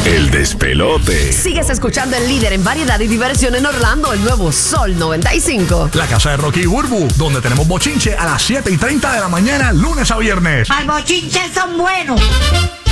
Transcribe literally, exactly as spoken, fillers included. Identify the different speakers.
Speaker 1: El despelote.
Speaker 2: Sigues escuchando el líder en variedad y diversión en Orlando, el nuevo Sol noventa y cinco.
Speaker 3: La casa de Rocky y Burbu, donde tenemos bochinche a las siete y treinta de la mañana, lunes a viernes.
Speaker 4: ¡Al bochinche son buenos!